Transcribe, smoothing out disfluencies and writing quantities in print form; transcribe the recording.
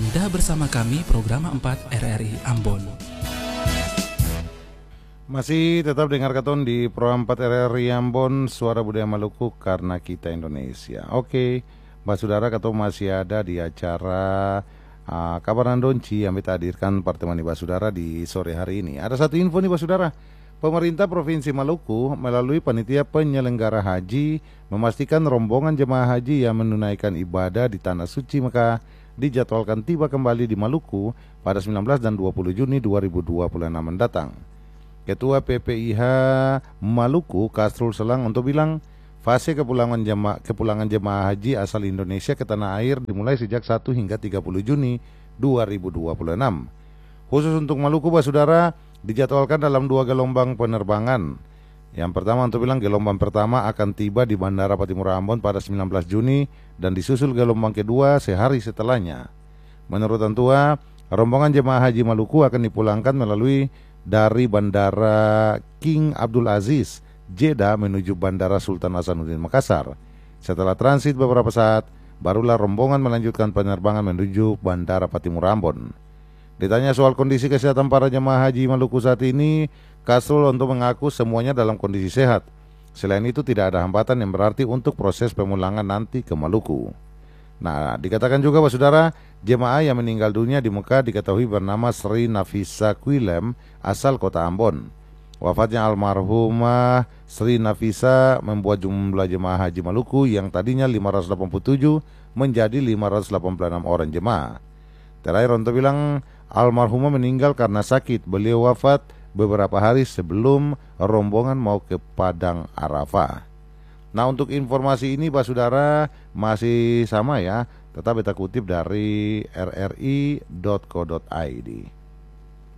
Anda bersama kami program 4 RRI Ambon. Masih tetap dengar katon di Pro 4 RRI Ambon, Suara Budaya Maluku karena kita Indonesia. Oke, Mbak Saudara, katon masih ada di acara Kabaran Donci yang kita hadirkan pertemuan Mbak Saudara di sore hari ini. Ada satu info nih Mbak Saudara. Pemerintah Provinsi Maluku melalui Panitia Penyelenggara Haji memastikan rombongan jemaah haji yang menunaikan ibadah di Tanah Suci Mekah dijadwalkan tiba kembali di Maluku pada 19 dan 20 Juni 2026 mendatang. Ketua PPIH Maluku, Kasrul Selang, untuk bilang fase kepulangan jemaah haji asal Indonesia ke tanah air dimulai sejak 1 hingga 30 Juni 2026. Khusus untuk Maluku, Mbak Saudara, dijadwalkan dalam 2 gelombang penerbangan. Yang pertama untuk bilang gelombang pertama akan tiba di Bandara Patimura Ambon pada 19 Juni dan disusul gelombang kedua sehari setelahnya. Menurut Tantua, rombongan jemaah haji Maluku akan dipulangkan melalui dari Bandara King Abdul Aziz Jeddah menuju Bandara Sultan Hasanuddin Makassar. Setelah transit beberapa saat, barulah rombongan melanjutkan penerbangan menuju Bandara Patimura Ambon. Ditanya soal kondisi kesehatan para jemaah haji Maluku saat ini, Kasrul untuk mengaku semuanya dalam kondisi sehat. Selain itu tidak ada hambatan yang berarti untuk proses pemulangan nanti ke Maluku. Nah, dikatakan juga Pak Saudara, jemaah yang meninggal dunia di Mekah diketahui bernama Sri Nafisa Quilem asal kota Ambon. Wafatnya almarhumah Sri Nafisa membuat jumlah jemaah haji Maluku yang tadinya 587 menjadi 586 orang jemaah. Terakhir untuk bilang almarhumah meninggal karena sakit. Beliau wafat beberapa hari sebelum rombongan mau ke Padang Arafah. Nah, untuk informasi ini Pak Saudara masih sama ya, tetap kita kutip dari rri.co.id.